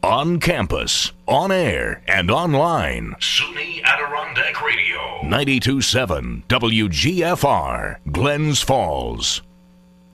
On campus, on air, and online. SUNY Adirondack Radio. 92.7 WGFR, Glens Falls.